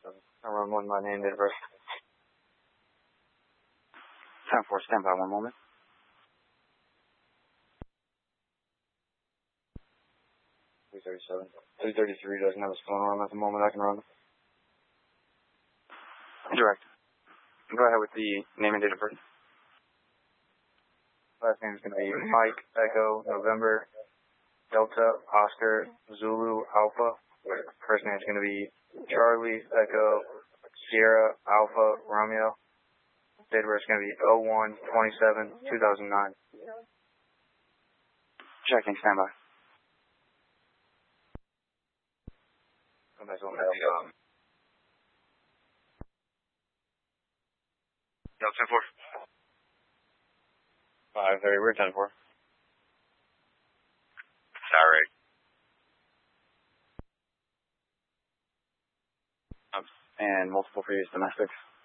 Around 1, my name, date of birth. 10-4, stand by 1 moment. 337. 333 doesn't have his phone on at the moment. I can run. Direct. Go ahead with the name and date of birth. Last name is going to be Mike, Echo, November, Delta, Oscar, Zulu, Alpha. First name is going to be Charlie, Echo, Sierra, Alpha, Romeo. Date of birth is going to be 01/27/2009. Checking, stand by. Yo, 10-4. 5:30, we're 10-4. Sorry. And multiple previous domestics.